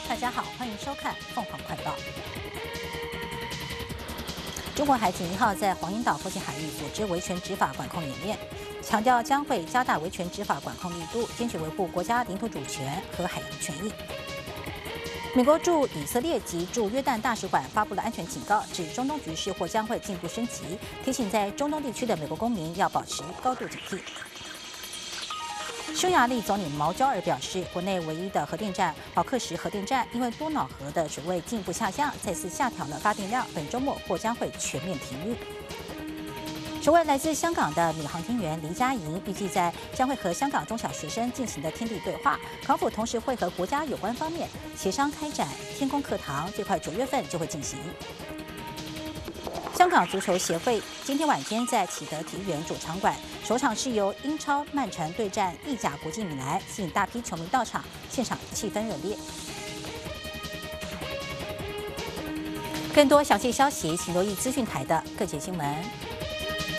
大家好，欢迎收看《凤凰快报》。中国海警1号在黄岩岛附近海域组织维权执法管控演练，强调将会加大维权执法管控力度，坚决维护国家领土主权和海洋权益。美国驻以色列及驻约旦大使馆发布了安全警告，指中东局势或将会进一步升级，提醒在中东地区的美国公民要保持高度警惕。匈牙利总理毛焦尔表示，国内唯一的核电站保克什核电站因为多瑙河的水位进一步下降，再次下调了发电量，本周末或将会全面停运。首位来自香港的女航天员黎佳莹，预计将会和香港中小学生进行的天地对话。港府同时会和国家有关方面协商开展天宫课堂，最快9月份就会进行。香港足球协会今天晚间在启德体育园主场馆首场是由英超曼城对战意甲国际米兰，吸引大批球迷到场，现场气氛热烈。更多详细消息，请留意资讯台的各节新闻。